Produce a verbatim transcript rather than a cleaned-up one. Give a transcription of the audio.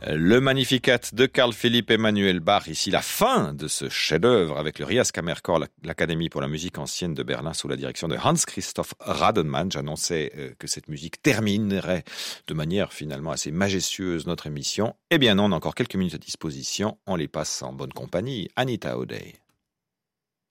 Le Magnificat de Carl Philipp Emanuel Bach, ici la fin de ce chef-d'œuvre avec le Rias Kammerchor, l'Académie pour la musique ancienne de Berlin sous la direction de Hans-Christoph Rademann. J'annonçais que cette musique terminerait de manière finalement assez majestueuse notre émission. Eh bien non, on a encore quelques minutes à disposition, on les passe en bonne compagnie. Anita O'Day.